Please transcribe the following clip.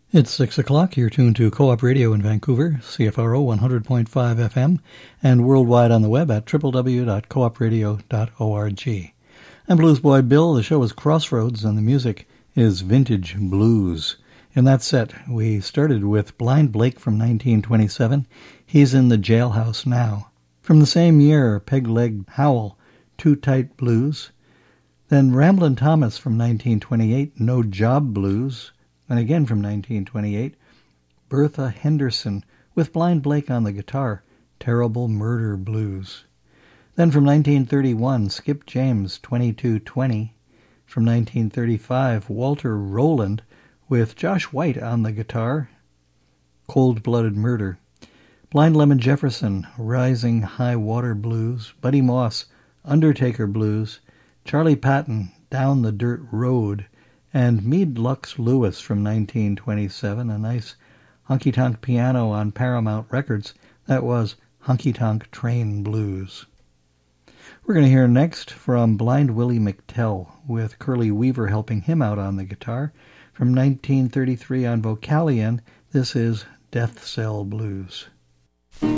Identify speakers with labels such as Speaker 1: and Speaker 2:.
Speaker 1: It's 6 o'clock. You're tuned to Co-op Radio in Vancouver, CFRO 100.5 FM, and worldwide on the web at www.coopradio.org. I'm Blues Boy Bill. The show is Crossroads, and the music is vintage blues. In that set, we started with Blind Blake from 1927. He's in the jailhouse now. From the same year, Peg Leg Howell, Too Tight Blues. Then Ramblin' Thomas from 1928, No Job Blues. And again from 1928, Bertha Henderson with Blind Blake on the guitar, Terrible Murder Blues. Then from 1931, Skip James, 2220. From 1935, Walter Rowland with Josh White on the guitar, Cold-Blooded Murder. Blind Lemon Jefferson, Rising High Water Blues. Buddy Moss, Undertaker Blues. Charlie Patton, Down the Dirt Road. And Meade Lux Lewis from 1927, a nice honky-tonk piano on Paramount Records. That was Honky Tonk Train Blues. We're going to hear next from Blind Willie McTell, with Curly Weaver helping him out on the guitar. From 1933 on Vocalion, this is Death Cell Blues.